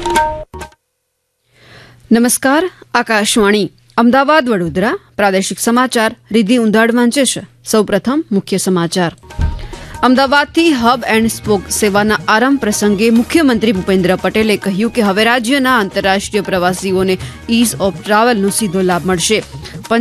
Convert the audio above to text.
નમસ્કાર, આકાશવાણી અમદાવાદ વડોદરા પ્રાદેશિક સમાચાર રીધિ ઉંધાડ વાંચે છે. સૌપ્રથમ મુખ્ય સમાચાર. અમદાવાદથી હબ એન્ડ સ્પોક સેવાના આરંભ પ્રસંગે મુખ્યમંત્રી ભૂપેન્દ્ર પટેલે કહ્યું કે હવે રાજ્યના આંતરરાષ્ટ્રીય પ્રવાસીઓને ઇઝ ઓફ ટ્રાવેલનો સીધો લાભ મળશે.